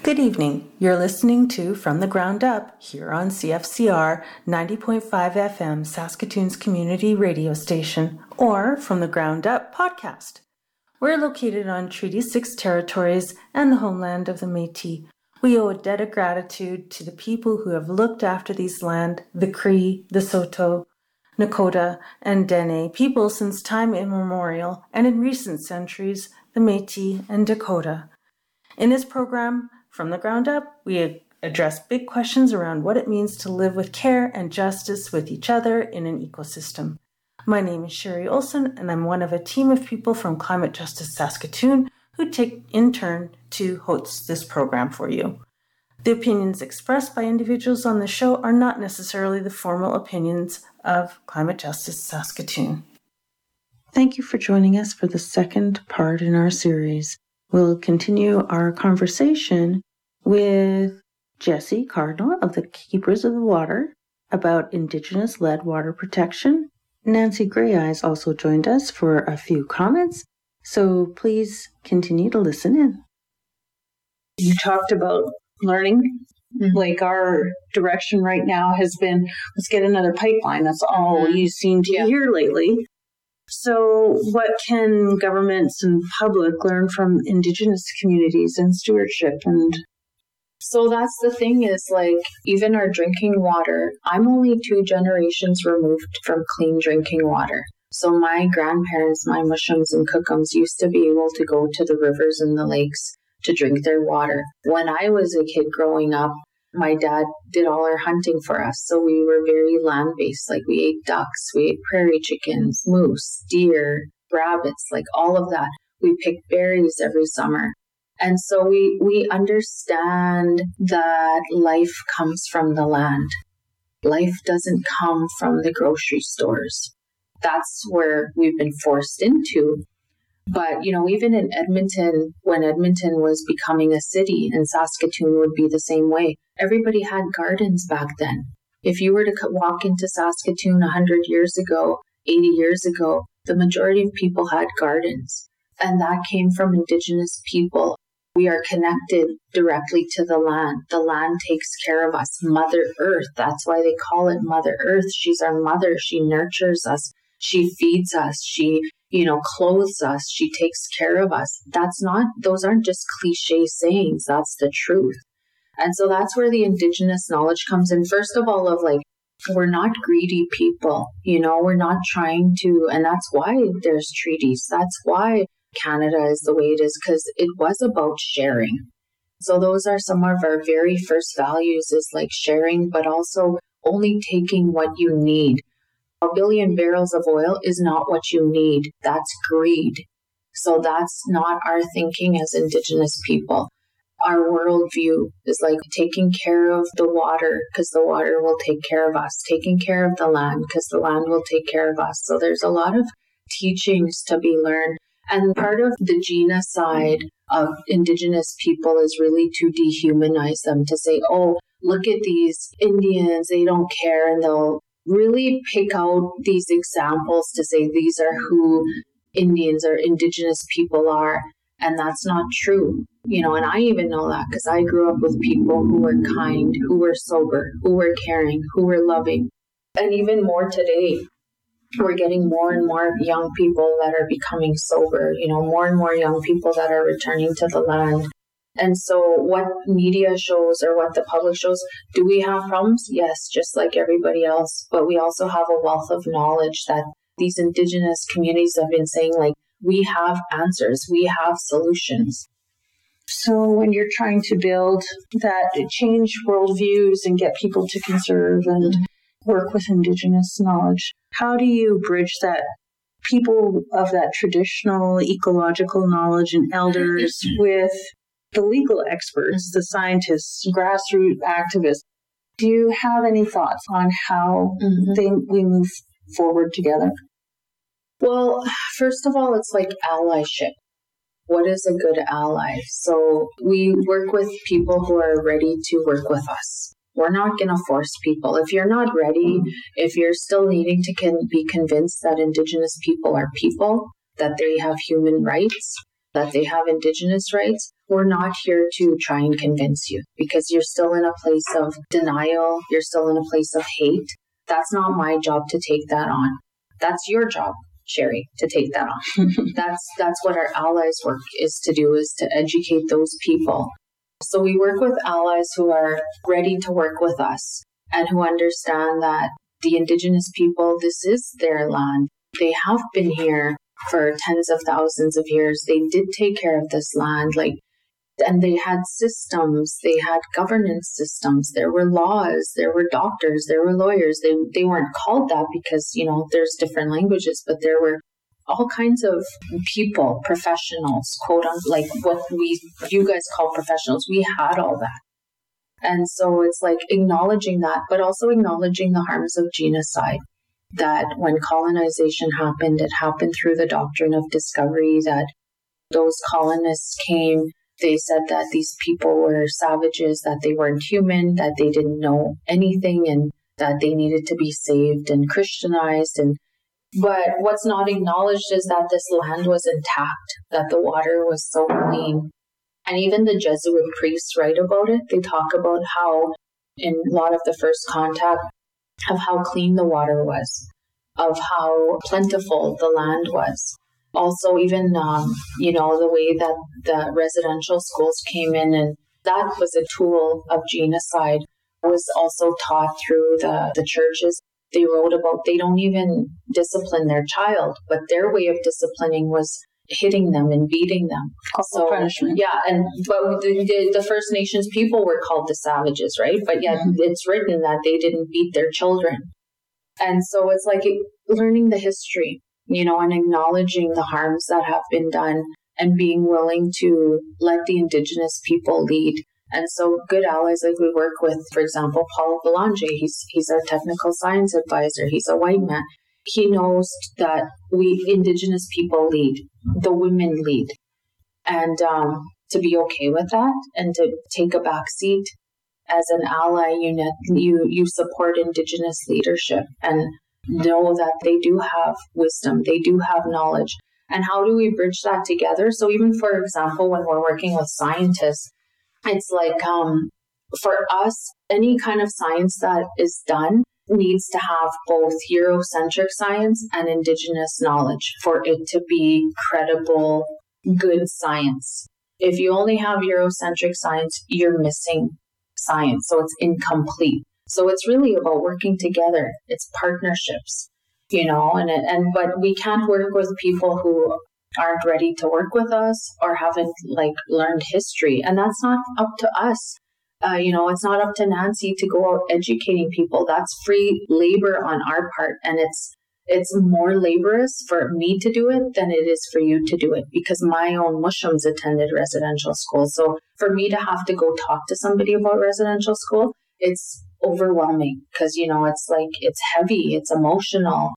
Good evening. You're listening to From the Ground Up here on CFCR 90.5 FM, Saskatoon's community radio station, or From the Ground Up podcast. We're located on Treaty 6 territories and the homeland of the Métis. We owe a debt of gratitude to the people who have looked after these land, the Cree, the Saulteaux, Nakota, and Dene people since time immemorial, and in recent centuries, the Métis and Dakota. In this program, From the Ground Up, we address big questions around what it means to live with care and justice with each other in an ecosystem. My name is Sherry Olson, and I'm one of a team of people from Climate Justice Saskatoon who take in turn to host this program for you. The opinions expressed by individuals on the show are not necessarily the formal opinions of Climate Justice Saskatoon. Thank you for joining us for the second part in our series. We'll continue our conversation with Jessie Cardinal of the Keepers of the Water about Indigenous-led water protection. Nancy Greyeyes also joined us for a few comments, so please continue to listen in. You talked about learning. Like our direction right now has been, let's get another pipeline. That's all you seem to hear lately. So what can governments and public learn from Indigenous communities and stewardship? And so that's the thing is, like, even our drinking water, I'm only 2 generations removed from clean drinking water. So my grandparents, my Mushums and Cookums, used to be able to go to the rivers and the lakes to drink their water. When I was a kid growing up, my dad did all our hunting for us, so we were very land-based. Like, we ate ducks, we ate prairie chickens, moose, deer, rabbits, like all of that. We picked berries every summer. And so we understand that life comes from the land. Life doesn't come from the grocery stores. That's where we've been forced into. But, you know, even in Edmonton, when Edmonton was becoming a city, and Saskatoon would be the same way, everybody had gardens back then. If you were to walk into Saskatoon 100 years ago, 80 years ago, the majority of people had gardens. And that came from Indigenous people. We are connected directly to the land. The land takes care of us. Mother Earth, that's why they call it Mother Earth. She's our mother. She nurtures us. She feeds us. She clothes us. She takes care of us. Those aren't just cliche sayings. That's the truth. And so that's where the Indigenous knowledge comes in. First of all, of like, we're not greedy people. We're not trying to, and that's why there's treaties. That's why Canada is the way it is, because it was about sharing. So those are some of our very first values, is like sharing, but also only taking what you need. 1 billion barrels of oil is not what you need. That's greed. So that's not our thinking as Indigenous people. Our worldview is like taking care of the water because the water will take care of us. Taking care of the land because the land will take care of us. So there's a lot of teachings to be learned. And part of the genocide of Indigenous people is really to dehumanize them, to say, oh, look at these Indians, they don't care, and they'll really pick out these examples to say these are who Indians or Indigenous people are, and that's not true. And I even know that because I grew up with people who were kind, who were sober, who were caring, who were loving. And even more today, we're getting more and more young people that are becoming sober, more and more young people that are returning to the land. And so what media shows or what the public shows, do we have problems? Yes, just like everybody else. But we also have a wealth of knowledge that these Indigenous communities have been saying, like, we have answers, we have solutions. So when you're trying to build that, change worldviews and get people to conserve and work with Indigenous knowledge, how do you bridge that people of that traditional ecological knowledge and elders with the legal experts, the scientists, grassroots activists? Do you have any thoughts on how we move forward together? Well, first of all, it's like allyship. What is a good ally? So we work with people who are ready to work with us. We're not going to force people. If you're not ready, if you're still needing to be convinced that Indigenous people are people, that they have human rights, that they have Indigenous rights, we're not here to try and convince you because you're still in a place of denial. You're still in a place of hate. That's not my job to take that on. That's your job, Sherry, to take that on. That's what our allies work is to do, is to educate those people. So we work with allies who are ready to work with us and who understand that the Indigenous people, this is their land. They have been here for tens of thousands of years. They did take care of this land, and they had systems, they had governance systems, there were laws, there were doctors, there were lawyers. They weren't called that because, there's different languages, but there were all kinds of people, professionals, quote unquote, like what you guys call professionals. We had all that. And so it's like acknowledging that, but also acknowledging the harms of genocide. That when colonization happened, it happened through the doctrine of discovery, that those colonists came, they said that these people were savages, that they weren't human, that they didn't know anything, and that they needed to be saved and Christianized. But what's not acknowledged is that this land was intact, that the water was so clean. And even the Jesuit priests write about it. They talk about how, in a lot of the first contact, of how clean the water was, of how plentiful the land was. Also, even, the way that the residential schools came in, and that was a tool of genocide, was also taught through the churches. They wrote about, they don't even discipline their child, but their way of disciplining was hitting them and beating them. So punishment. Yeah, but the First Nations people were called the savages, right? But yet it's written that they didn't beat their children. And so it's like learning the history, and acknowledging the harms that have been done and being willing to let the Indigenous people lead. And so good allies like we work with, for example, Paul Belanger, he's our technical science advisor. He's a white man. He knows that we Indigenous people lead, the women lead, and to be okay with that and to take a back seat as an ally, you support Indigenous leadership and know that they do have wisdom, they do have knowledge. And how do we bridge that together? So even, for example, when we're working with scientists, it's like for us, any kind of science that is done needs to have both Eurocentric science and Indigenous knowledge for it to be credible, good science. If you only have Eurocentric science, you're missing science, so it's incomplete. So it's really about working together. It's partnerships, but we can't work with people who aren't ready to work with us or haven't learned history, and that's not up to us. It's not up to Nancy to go out educating people. That's free labor on our part. And it's more laborious for me to do it than it is for you to do it, because my own mushums attended residential school. So for me to have to go talk to somebody about residential school, it's overwhelming because, it's heavy, it's emotional.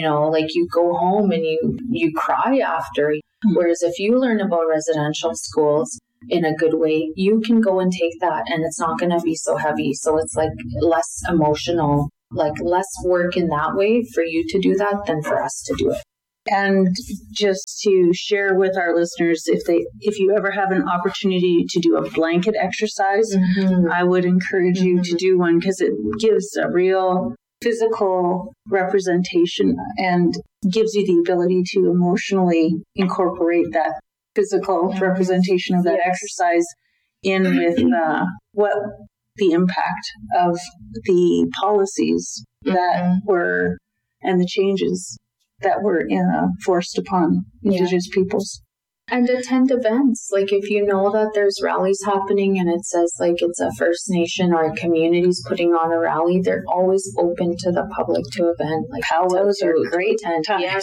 You go home and you cry after. Whereas if you learn about residential schools in a good way, you can go and take that and it's not going to be so heavy. So it's less emotional, less work in that way for you to do that than for us to do it. And just to share with our listeners, if you ever have an opportunity to do a blanket exercise, I would encourage you to do one because it gives a real physical representation and gives you the ability to emotionally incorporate that physical representation of that exercise in with what the impact of the policies that were and the changes that were forced upon Indigenous peoples. And attend events. If you know that there's rallies happening and it says it's a First Nation or a community's putting on a rally, they're always open to the public to event. Those are great times. Yes.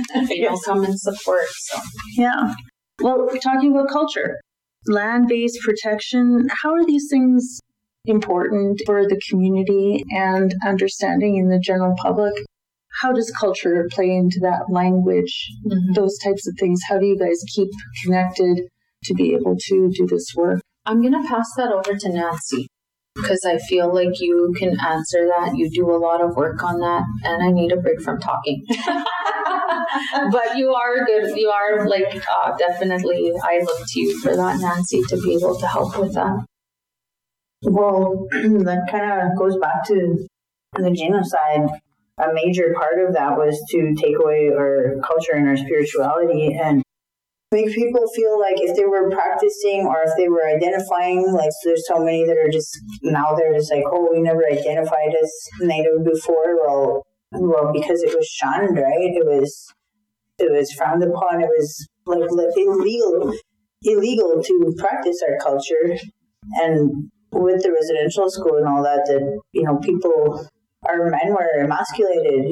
Come and support. So. Yeah. Well, talking about culture, land-based protection, how are these things important for the community and understanding in the general public? How does culture play into that, language, those types of things? How do you guys keep connected to be able to do this work? I'm going to pass that over to Nancy because I feel like you can answer that. You do a lot of work on that, and I need a break from talking. But you are good. You are definitely, I look to you for that, Nancy, to be able to help with that. Well, that kind of goes back to the genocide. A major part of that was to take away our culture and our spirituality and make people feel like if they were practicing or if they were identifying, like so there's so many that are just, now they're just like, oh, we never identified as Native before. Well, because it was shunned, right? It was frowned upon. It was like illegal to practice our culture. And with the residential school and all that, people, our men were emasculated,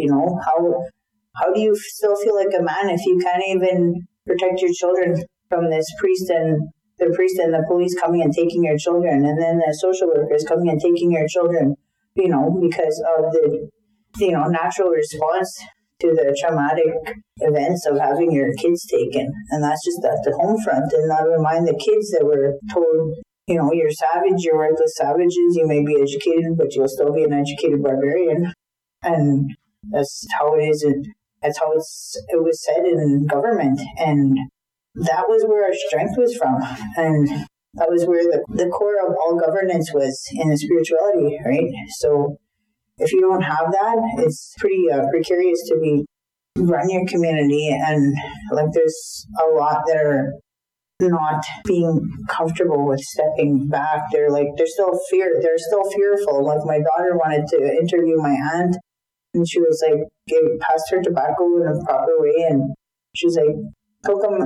how do you still feel like a man if you can't even protect your children from this priest and the police coming and taking your children, and then the social workers coming and taking your children, because of the, natural response to the traumatic events of having your kids taken. And that's just at the home front, and not remind the kids that were told, you're savage, you're worthless savages, you may be educated, but you'll still be an educated barbarian. And that's how it is. That's how it was said in government. And that was where our strength was from. And that was where the core of all governance was, in the spirituality, right? So if you don't have that, it's pretty precarious to run your community. And there's a lot that are not being comfortable with stepping back. They're still fearful. Like, my daughter wanted to interview my aunt, and she was like, passed her tobacco in a proper way, and she's like, Kokum,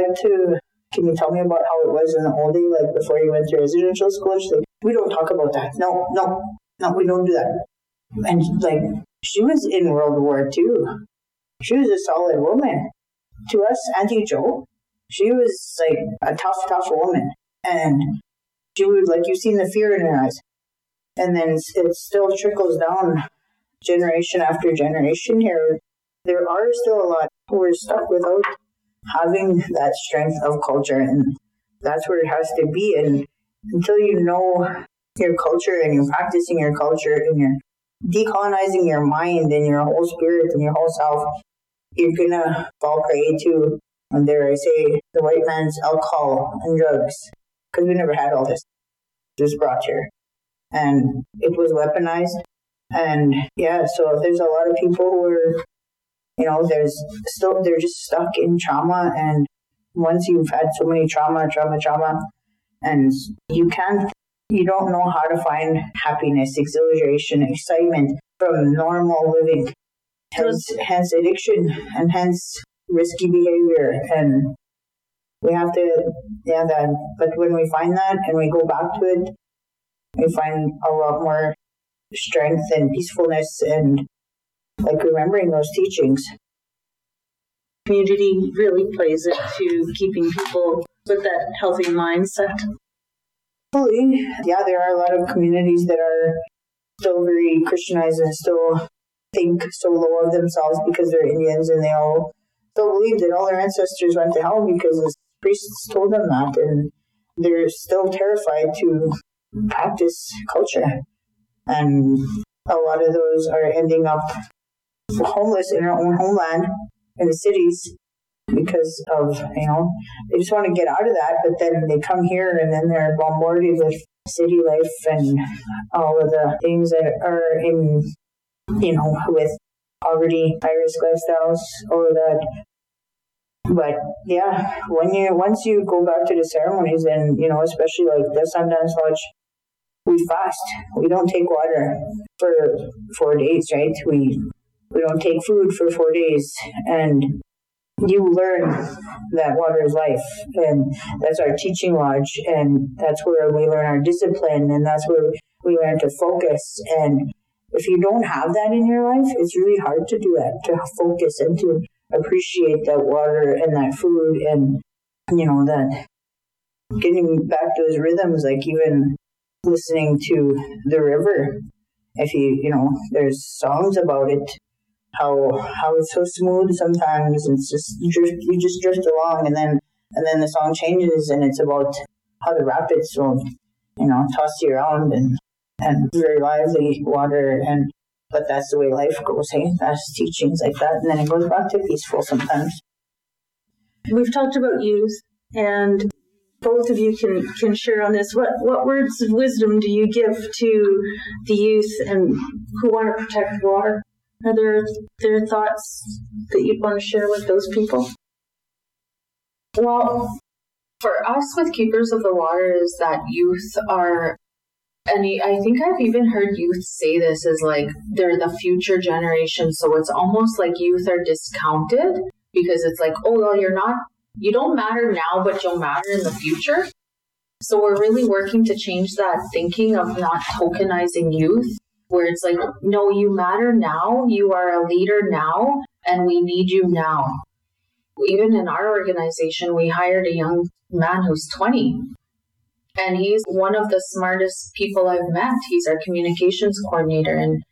can you tell me about how it was in the old day, like before you went to residential school? She's like, we don't talk about that. No, we don't do that. And she was in World War II. She was a solid woman. To us, Auntie Jo, she was like a tough woman. And she would, you've seen the fear in her eyes. And then it still trickles down generation after generation here. There are still a lot who are stuck without having that strength of culture. And that's where it has to be. And until you know your culture and you're practicing your culture and you're decolonizing your mind and your whole spirit and your whole self, you're going to fall prey to, and dare I say, the white man's alcohol and drugs. Because we never had all this. It was brought here. And it was weaponized. And yeah, so there's a lot of people who are, they're just stuck in trauma. And once you've had so many trauma, and you don't know how to find happiness, exhilaration, excitement from normal living. Hence addiction, and hence risky behavior. And we have to, but when we find that and we go back to it, we find a lot more strength and peacefulness and remembering those teachings. Community really plays into keeping people with that healthy mindset. Yeah, there are a lot of communities that are still very Christianized and still think so low of themselves because they're Indians, and they all still believe that all their ancestors went to hell because the priests told them that, and they're still terrified to practice culture. And a lot of those are ending up homeless in their own homeland in the cities because of, they just want to get out of that, but then they come here and then they're bombarded with city life and all of the things that are in, with poverty, high-risk lifestyles, all of that. But yeah, once you go back to the ceremonies, and especially the Sundance Lodge, we fast. We don't take water for 4 days, right? We don't take food for 4 days, and you learn that water is life, and that's our teaching lodge, and that's where we learn our discipline, and that's where we learn to focus. And if you don't have that in your life, it's really hard to do that, to focus and to appreciate that water and that food, and that getting back those rhythms, even listening to the river. If there's songs about it, how it's so smooth sometimes. It's just you just drift along, and then the song changes, and it's about how the rapids will toss you around, and very lively water. And But that's the way life goes, hey? That's teachings like that. And then it goes back to peaceful sometimes. We've talked about youth, and both of you can share on this. What words of wisdom do you give to the youth and who want to protect water? Are there thoughts that you'd want to share with those people? Well, for us with Keepers of the Water is that youth are, and I think I've even heard youth say this, is like they're the future generation. So it's almost like youth are discounted because it's like, oh, well, you don't matter now, but you'll matter in the future. So we're really working to change that thinking of not tokenizing youth, where it's like, no, you matter now, you are a leader now, and we need you now. Even in our organization, we hired a young man who's 20, and he's one of the smartest people I've met. He's our communications coordinator, and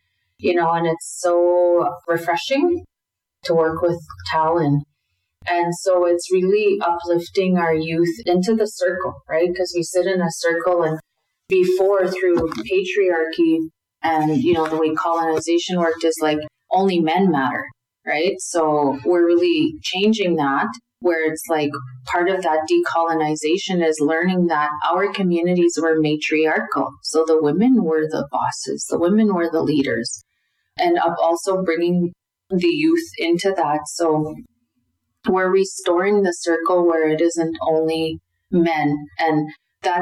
it's so refreshing to work with Talon. And so it's really uplifting our youth into the circle, right? Because we sit in a circle, and before, through patriarchy and, the way colonization worked, is like only men matter, right? So we're really changing that, where it's like part of that decolonization is learning that our communities were matriarchal. So the women were the bosses, the women were the leaders, and also bringing the youth into that. So we're restoring the circle where it isn't only men, and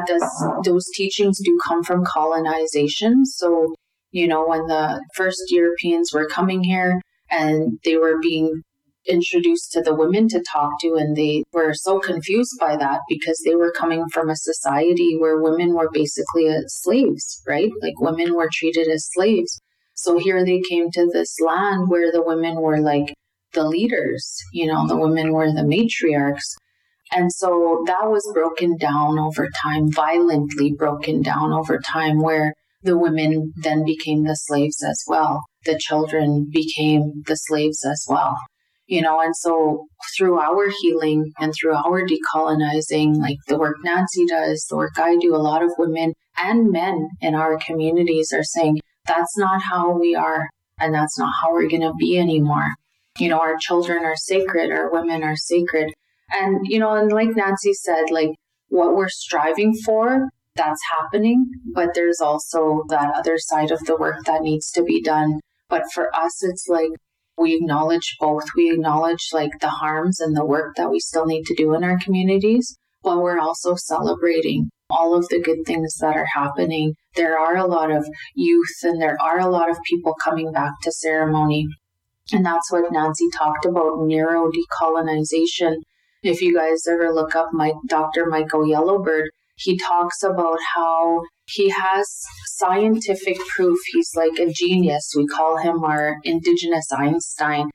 those teachings do come from colonization. So, when the first Europeans were coming here and they were being introduced to the women to talk to, and they were so confused by that because they were coming from a society where women were basically slaves, right? Like women were treated as slaves. So here they came to this land where the women were like the leaders, the women were the matriarchs. And so that was broken down over time, violently broken down over time, where the women then became the slaves as well. The children became the slaves as well. And so through our healing and through our decolonizing, like the work Nancy does, the work I do, a lot of women and men in our communities are saying, that's not how we are, and that's not how we're going to be anymore. Our children are sacred, our women are sacred. And, and like Nancy said, like what we're striving for, that's happening, but there's also that other side of the work that needs to be done. But for us, it's like we acknowledge both. We acknowledge like the harms and the work that we still need to do in our communities, but we're also celebrating all of the good things that are happening. There are a lot of youth and there are a lot of people coming back to ceremony. And that's what Nancy talked about, neuro decolonization. If you guys ever look up Dr. Michael Yellowbird, he talks about how he has scientific proof. He's like a genius. We call him our Indigenous Einstein.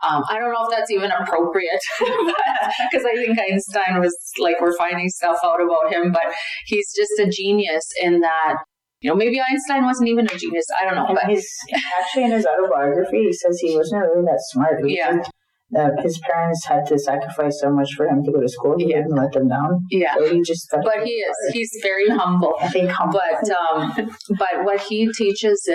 I don't know if that's even appropriate because I think Einstein was like, we're finding stuff out about him, but he's just a genius in that, maybe Einstein wasn't even a genius. I don't know. And but actually in his autobiography, he says he wasn't really that smart. Yeah. His parents had to sacrifice so much for him to go to school. He didn't let them down. Yeah. So he just but he's very humble. I think humble. But what he teaches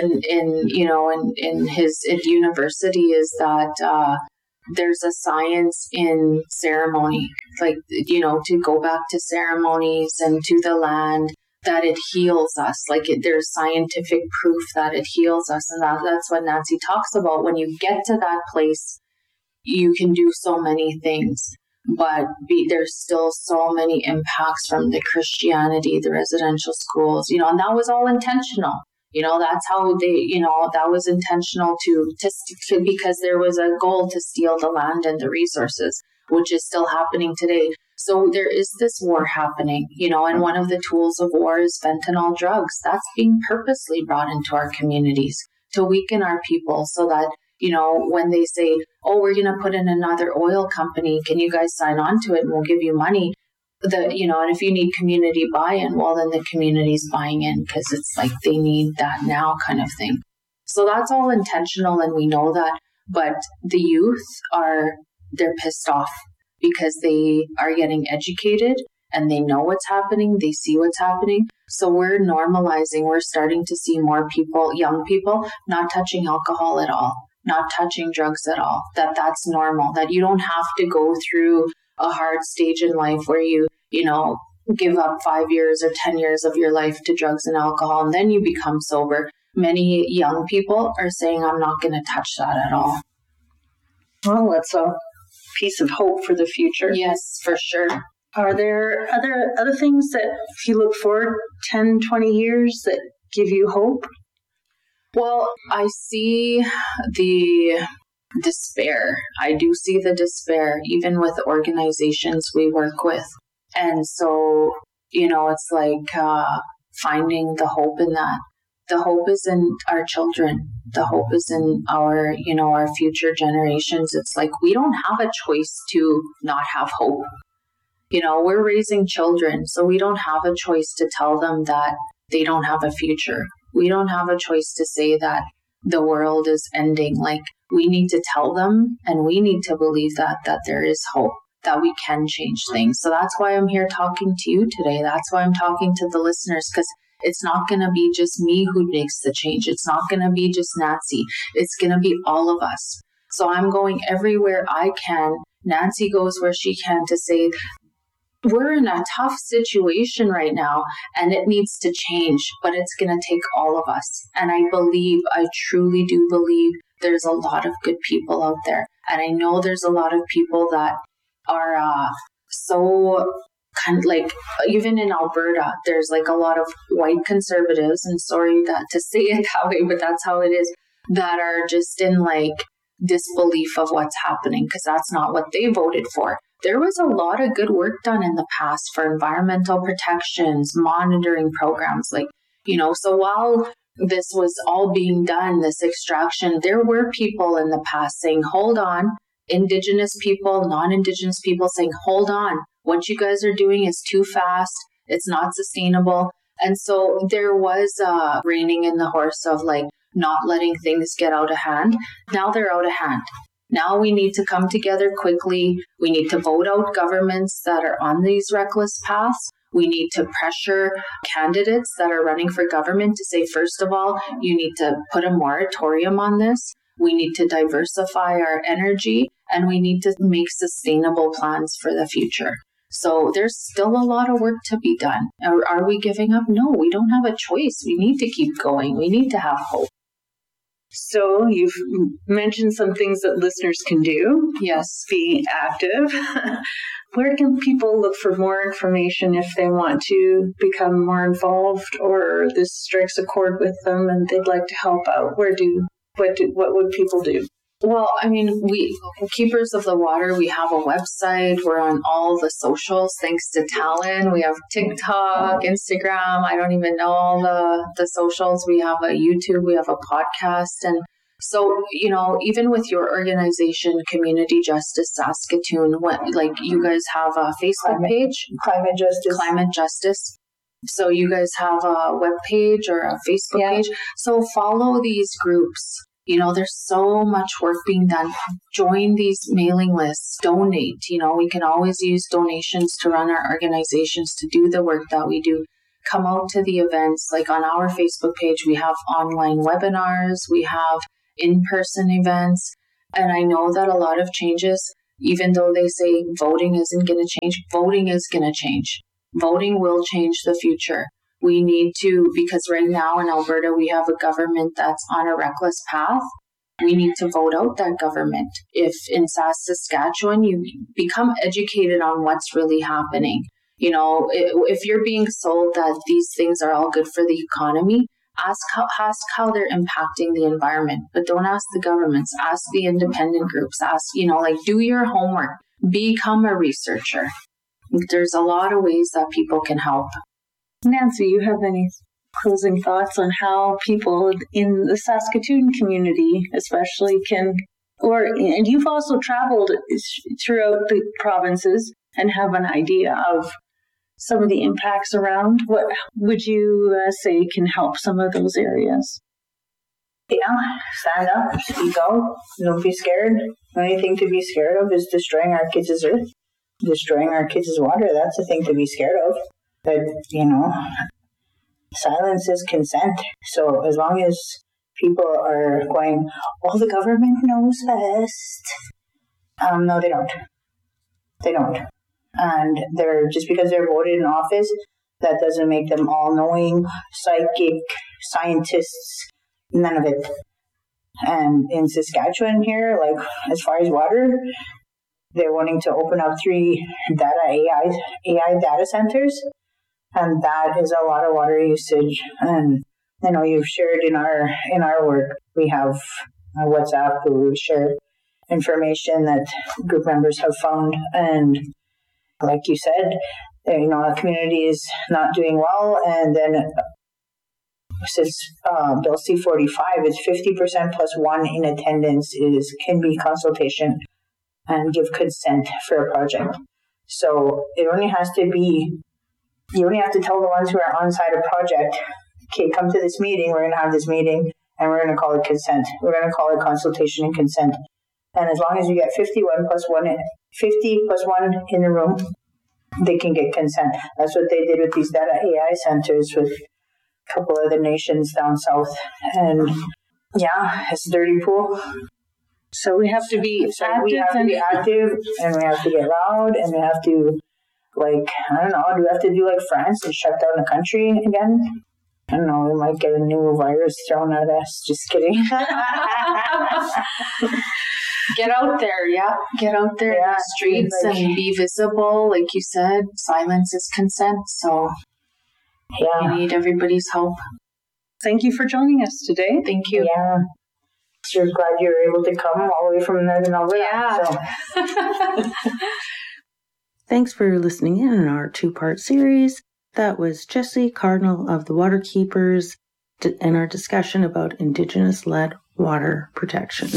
in his university is that there's a science in ceremony, like, to go back to ceremonies and to the land, that it heals us. Like there's scientific proof that it heals us. And that's what Nancy talks about. When you get to that place, you can do so many things, but there's still so many impacts from the Christianity, the residential schools, and that was all intentional. That's how they, that was intentional to because there was a goal to steal the land and the resources, which is still happening today. So there is this war happening, and one of the tools of war is fentanyl drugs. That's being purposely brought into our communities to weaken our people so that, when they say, oh, we're going to put in another oil company, can you guys sign on to it and we'll give you money? And if you need community buy-in, well, then the community's buying in because it's like they need that now kind of thing. So that's all intentional and we know that. But the youth they're pissed off because they are getting educated and they know what's happening, they see what's happening. So we're normalizing, we're starting to see more people, young people, not touching alcohol at all, not touching drugs at all, that's normal, that you don't have to go through a hard stage in life where you give up 5 years or 10 years of your life to drugs and alcohol, and then you become sober. Many young people are saying, I'm not going to touch that at all. Well, that's a piece of hope for the future. Yes, for sure. Are there other things that, if you look forward 10, 20 years, that give you hope? Well, I see the despair. I do see the despair, even with organizations we work with. And so, it's like finding the hope in that. The hope is in our children. The hope is in our future generations. It's like we don't have a choice to not have hope. We're raising children, so we don't have a choice to tell them that they don't have a future. We don't have a choice to say that the world is ending. Like, we need to tell them, and we need to believe that there is hope, that we can change things. So that's why I'm here talking to you today. That's why I'm talking to the listeners, because it's not going to be just me who makes the change. It's not going to be just Nancy. It's going to be all of us. So I'm going everywhere I can. Nancy goes where she can to say, we're in a tough situation right now and it needs to change, but it's going to take all of us. And I truly do believe there's a lot of good people out there. And I know there's a lot of people that are so kind of like, even in Alberta, there's like a lot of white conservatives, and sorry to say it that way, but that's how it is, that are just in like disbelief of what's happening because that's not what they voted for. There was a lot of good work done in the past for environmental protections, monitoring programs, so while this was all being done, this extraction, there were people in the past saying, hold on, Indigenous people, non-Indigenous people saying, hold on, what you guys are doing is too fast, it's not sustainable. And so there was reining in the horse of like not letting things get out of hand. Now they're out of hand. Now we need to come together quickly. We need to vote out governments that are on these reckless paths. We need to pressure candidates that are running for government to say, first of all, you need to put a moratorium on this. We need to diversify our energy, and we need to make sustainable plans for the future. So there's still a lot of work to be done. Are we giving up? No, we don't have a choice. We need to keep going. We need to have hope. So you've mentioned some things that listeners can do. Yes. Be active. Where can people look for more information if they want to become more involved, or this strikes a chord with them and they'd like to help out? What would people do? Well, I mean, we Keepers of the Water, we have a website. We're on all the socials, thanks to Talon. We have TikTok, Instagram. I don't even know all the socials. We have a YouTube. We have a podcast. And so, even with your organization, Community Justice Saskatoon, you guys have a Facebook page? Climate Justice. So you guys have a web page or a Facebook page. So follow these groups. There's so much work being done. Join these mailing lists, donate. We can always use donations to run our organizations, to do the work that we do. Come out to the events. Like on our Facebook page, we have online webinars, we have in-person events. And I know that a lot of changes, even though they say voting isn't going to change, voting is going to change. Voting will change the future. We need to, because right now in Alberta, we have a government that's on a reckless path. We need to vote out that government. If in Saskatchewan, you become educated on what's really happening. If you're being sold that these things are all good for the economy, ask how they're impacting the environment. But don't ask the governments. Ask the independent groups. Do your homework. Become a researcher. There's a lot of ways that people can help. Nancy, you have any closing thoughts on how people in the Saskatoon community especially and you've also traveled throughout the provinces and have an idea of some of the impacts around. What would you say can help some of those areas? Yeah, stand up, speak out, don't be scared. The only thing to be scared of is destroying our kids' earth. destroying our kids' water, that's a thing to be scared of. But, silence is consent. So as long as people are going, well, the government knows best. No, they don't. They don't. And just because they're voted in office, that doesn't make them all-knowing, psychic, scientists, none of it. And in Saskatchewan here, like as far as water, they're wanting to open up 3 AI data centers, and that is a lot of water usage. And you've shared in our work, we have a WhatsApp where we share information that group members have found, and like you said, the community is not doing well, and then since Bill C-45, it's 50% plus 1 in attendance can be consultation and give consent for a project. So it only has to be, you only have to tell the ones who are on site a project, okay, come to this meeting, we're going to have this meeting, and we're going to call it consent. We're going to call it consultation and consent. And as long as you get 50 plus 1 in the room, they can get consent. That's what they did with these data AI centers with a couple of the nations down south. And yeah, it's a dirty pool. So we have to be active, and we have to get loud, and we have to, I don't know, do we have to do like France and shut down the country again? I don't know, we might get a new virus thrown at us. Just kidding. Get out there, Get out there in the streets and be visible. Like you said, silence is consent. So we need everybody's help. Thank you for joining us today. Thank you. Yeah. Sure glad you were able to come all the way from Northern Alberta. Yeah. So. Thanks for listening in on our 2-part series. That was Jessie Cardinal of the Waterkeepers and our discussion about Indigenous-led water protection.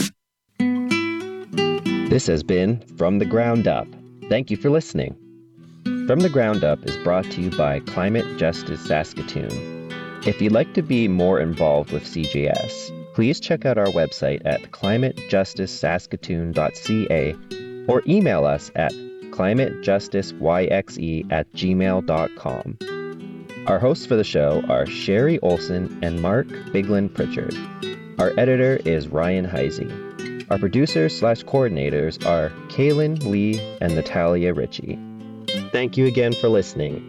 This has been From the Ground Up. Thank you for listening. From the Ground Up is brought to you by Climate Justice Saskatoon. If you'd like to be more involved with CJS, please check out our website at climatejusticesaskatoon.ca or email us at climatejusticeyxe@gmail.com. Our hosts for the show are Sherry Olson and Mark Biglin Pritchard. Our editor is Ryan Heisey. Our producers/coordinators are Kaylin Lee and Natalia Ritchie. Thank you again for listening.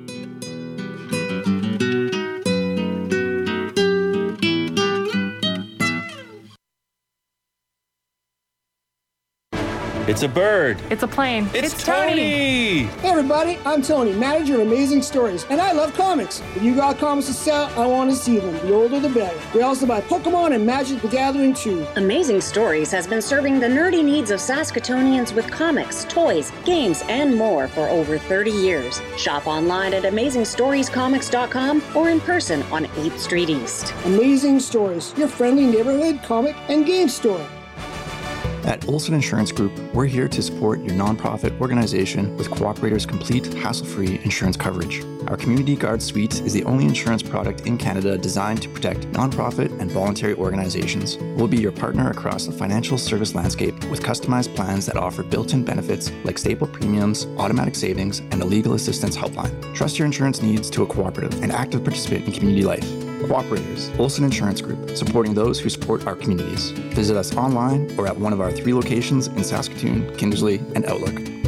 It's a bird. It's a plane. It's Tony. Hey everybody, I'm Tony, manager of Amazing Stories, and I love comics. If you got comics to sell, I want to see them. The older the better. We also buy Pokemon and Magic the Gathering too. Amazing Stories has been serving the nerdy needs of Saskatoonians with comics, toys, games, and more for over 30 years. Shop online at AmazingStoriesComics.com or in person on 8th Street East. Amazing Stories, your friendly neighborhood comic and game store. At Olson Insurance Group, we're here to support your nonprofit organization with Cooperators' complete, hassle-free insurance coverage. Our Community Guard Suite is the only insurance product in Canada designed to protect nonprofit and voluntary organizations. We'll be your partner across the financial service landscape with customized plans that offer built-in benefits like stable premiums, automatic savings, and a legal assistance helpline. Trust your insurance needs to a cooperative and active participant in community life. Cooperators, Olson Insurance Group, supporting those who support our communities. Visit us online or at one of our 3 locations in Saskatoon, Kindersley, and Outlook.